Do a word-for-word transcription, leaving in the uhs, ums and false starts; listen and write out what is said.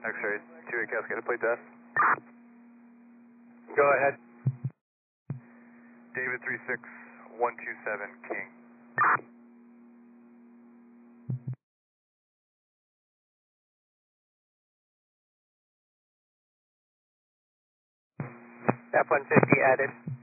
X-ray, two eight Cascade, plate test. Go ahead. David three six one two seven, King. F one fifty added.